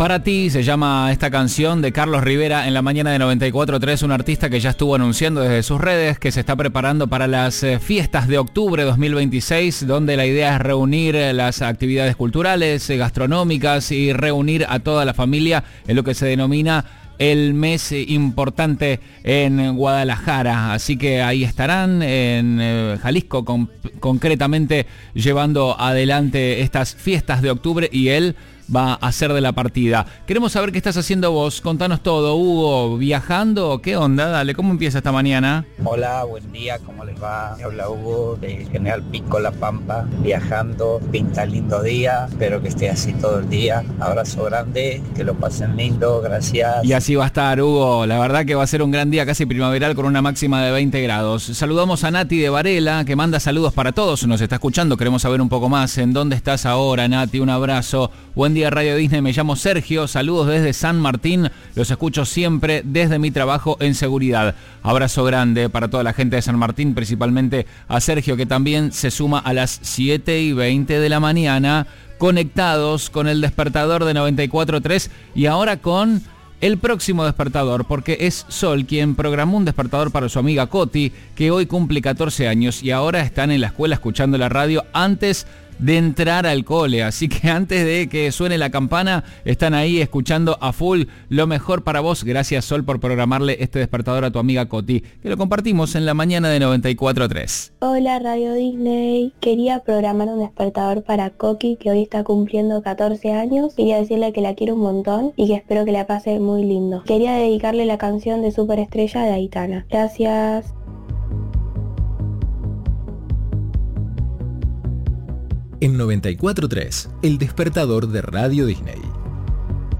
Para ti se llama esta canción de Carlos Rivera en la mañana de 94.3, un artista que ya estuvo anunciando desde sus redes que se está preparando para las fiestas de octubre 2026, donde la idea es reunir las actividades culturales, gastronómicas y reunir a toda la familia en lo que se denomina el mes importante en Guadalajara. Así que ahí estarán en Jalisco, concretamente llevando adelante estas fiestas de octubre, y él va a ser de la partida. Queremos saber qué estás haciendo vos. Contanos todo, Hugo. ¿Viajando? ¿Qué onda? Dale, ¿cómo empieza esta mañana? Hola, buen día, ¿cómo les va? Me habla Hugo de General Pico, La Pampa, viajando. Pinta lindo día, espero que esté así todo el día. Abrazo grande, que lo pasen lindo, gracias. Y así va a estar, Hugo. La verdad que va a ser un gran día, casi primaveral, con una máxima de 20 grados. Saludamos a Nati de Varela, que manda saludos para todos. Nos está escuchando, queremos saber un poco más. ¿En dónde estás ahora, Nati? Un abrazo. Buen día, Radio Disney, me llamo Sergio, saludos desde San Martín, los escucho siempre desde mi trabajo en seguridad. Abrazo grande para toda la gente de San Martín, principalmente a Sergio, que también se suma a las 7:20 de la mañana, conectados con el despertador de 94.3 y ahora con el próximo despertador, porque es Sol quien programó un despertador para su amiga Coti, que hoy cumple 14 años y ahora están en la escuela escuchando la radio antes de entrar al cole, así que antes de que suene la campana están ahí escuchando a full lo mejor para vos. Gracias, Sol, por programarle este despertador a tu amiga Coti, que lo compartimos en la mañana de 94.3. Hola, Radio Disney, quería programar un despertador para Coqui, que hoy está cumpliendo 14 años. Quería decirle que la quiero un montón y que espero que la pase muy lindo. Quería dedicarle la canción de Superestrella de Aitana. Gracias. En 94.3, el despertador de Radio Disney.